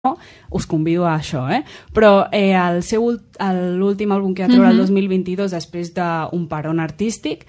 us convido a això, Però l'últim àlbum que va treure el 2022, després d'un peron artístic,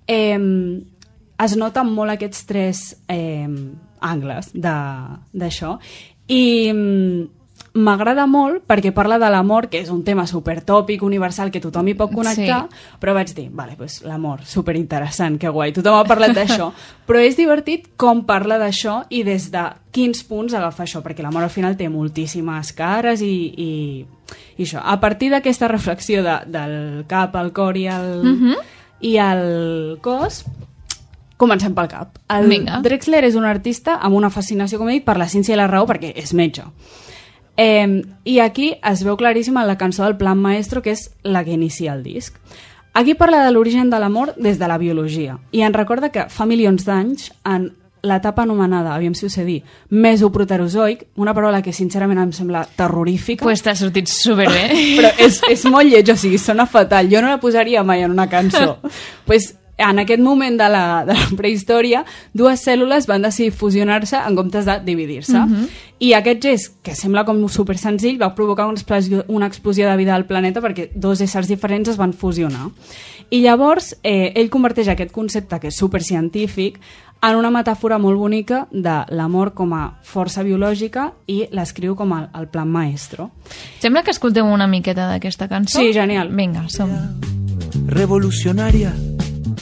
es noten molt aquests tres angles d'això. I m'agrada molt perquè parla de l'amor, que és un tema supertòpic, universal, que tothom hi pot connectar, però vaig dir, vale, pues, l'amor, superinteressant, que guai, tothom ha parlat d'això, però és divertit com parla d'això i des de quins punts agafa això, perquè l'amor al final té moltíssimes cares i això. A partir d'aquesta reflexió del cap, el cor i el cos, comencem pel cap. Drexler és un artista amb una fascinació, com he dit, per la ciència i la raó, perquè és metge. I aquí es veu claríssim en la cançó del Plan Maestro, que és la que inicia el disc. Aquí parla de l'origen de l'amor des de la biologia i ens recorda que fa milions d'anys, en l'etapa anomenada, aviam si ho sé dir, mesoproterozoic, una paraula que sincerament em sembla terrorífica. Pues t'ha sortit superbé. Però és molt lleig, o sigui, sona fatal. Jo no la posaria mai en una cançó. Pues en aquest moment de la prehistòria, dues cèl·lules van decidir fusionar-se en comptes de dividir-se. I aquest gest, que sembla com super senzill, va provocar una explosió de vida al planeta perquè dos éssers diferents es van fusionar. I llavors ell converteix aquest concepte, que és supercientífic, en una metàfora molt bonica de l'amor com a força biològica i l'escriu com el Plan Maestro. Sembla que escoltem una miqueta d'aquesta cançó? Sí, genial. Vinga, som. Revolucionària